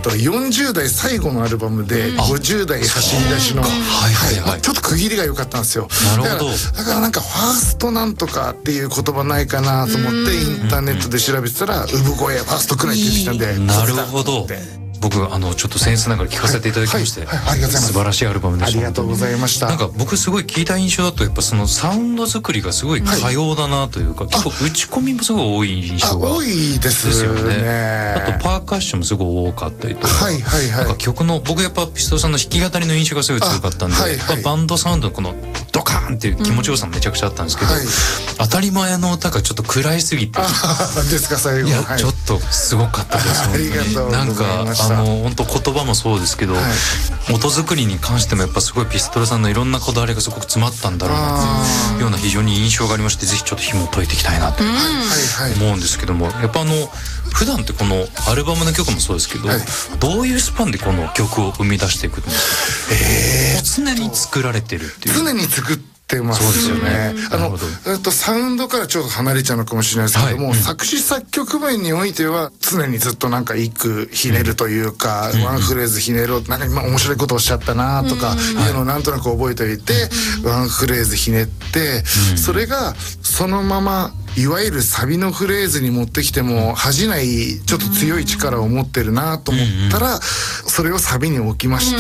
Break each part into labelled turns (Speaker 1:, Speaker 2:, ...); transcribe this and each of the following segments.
Speaker 1: 40代最後のアルバムで50代走り出しの、ちょっと区切りが良かったんですよ。
Speaker 2: なるほど。
Speaker 1: だからなんかファーストなんとかっていう言葉ないかなと思ってインターネットで調べてたら産声ファーストくらい出てきたんで、
Speaker 2: なるほど。僕ちょっと僭越ながら聞かせていただきまして、素晴らしいアルバムでした。
Speaker 1: ありがとうございました。
Speaker 2: なんか僕すごい聞いた印象だとやっぱそのサウンド作りがすごい多様だなというか、結構打ち込みもすごい多い印象が
Speaker 1: 多いですよね。
Speaker 2: あとパーカッションもすごい多かったりとか、なんか曲の僕やっぱピストルさんの弾き語りの印象がすごい強かったんで、バンドサウンドのこのドカーンっていう気持ちよさもめちゃくちゃあったんですけど、当たり前の歌がちょっと暗いすぎて、
Speaker 1: ですか最後。
Speaker 2: いやちょっとすごかったです。
Speaker 1: ありがとうございました。
Speaker 2: なんか本当言葉もそうですけど、音作りに関してもやっぱすごいピストルさんのいろんなこだわりがすごく詰まったんだろうなというような非常に印象がありまして、ぜひちょっと紐解いていきたいなと思うんですけども、やっぱ普段ってこのアルバムの曲もそうですけど、どういうスパンでこの曲を生み出していくんですか？常に作られてるっていう。
Speaker 1: 常に作ってますよね。サウンドからちょっと離れちゃうのかもしれないですけども、作詞作曲面においては常にずっとなんか一句ひねるというか、ワンフレーズひねろう、なんか今面白いことをおっしゃったなとかいうのをなんとなく覚えておいて、ワンフレーズひねって、それがそのままいわゆるサビのフレーズに持ってきても恥じないちょっと強い力を持ってるなと思ったら、それをサビに置きまして、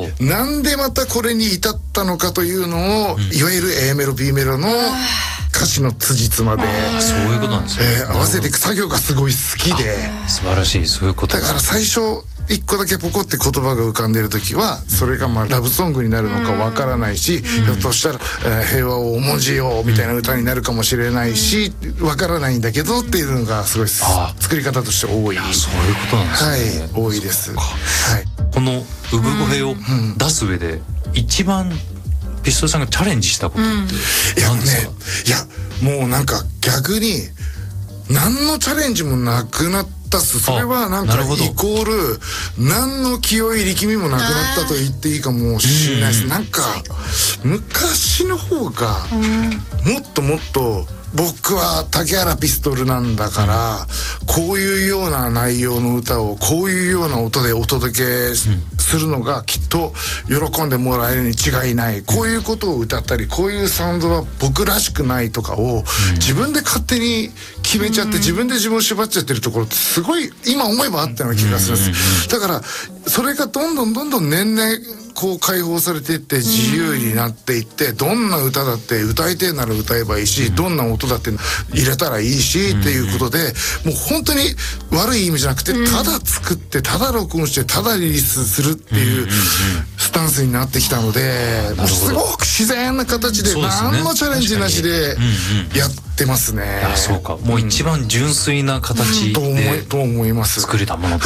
Speaker 1: でなんでまたこれに至ったのかというのを、いわゆる A メロ B メロの歌詞の辻褄で
Speaker 2: そういうことなんですね。
Speaker 1: 合わせていく作業がすごい好きで、
Speaker 2: 素晴らしい。そういうこと
Speaker 1: だから最初一個だけポコって言葉が浮かんでる時は、それがラブソングになるのかわからないし、ひょっとしたら、平和を重んじようみたいな歌になるかもしれないし、わからないんだけどっていうのがすごい作り方として多い。
Speaker 2: そういうことなんですね。
Speaker 1: 多いです。
Speaker 2: この産声を出す上で一番ピストルさんがチャレンジしたことって何ですか？
Speaker 1: いやもうなんか逆に何のチャレンジもなくなったっす。それはなんかイコール何の気負い力みもなくなったと言っていいかもしれないです。なんか昔の方がもっともっと僕は竹原ピストルなんだから、こういうような内容の歌をこういうような音でお届けするのがきっと喜んでもらえるに違いない、こういうことを歌ったりこういうサウンドは僕らしくないとかを自分で勝手に決めちゃって、自分で自分を縛っちゃってるところってすごい今思えばあったような気がするんです。だからそれがどんどん年々こう解放されていって自由になっていって、どんな歌だって歌いてえなら歌えばいいし、どんな音だって入れたらいいしっていうことで、もう本当に悪い意味じゃなくて、ただ作ってただ録音してただリリースするっていうスタンスになってきたので、すごく自然な形で何のチャレンジなしでやってますね。
Speaker 2: そうか、もう一番純粋な形で
Speaker 1: と思います。
Speaker 2: 作れたものです。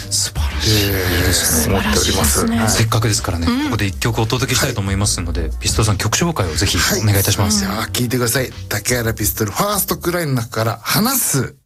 Speaker 2: 素晴らしいですね。
Speaker 1: 思っております。
Speaker 2: せっかくですからね、ここで一曲お届けしたいと思いますので、ピストルさん曲紹介をぜひお願いいたします。
Speaker 1: 聞いてください。竹原ピストルファーストクライの中から話す。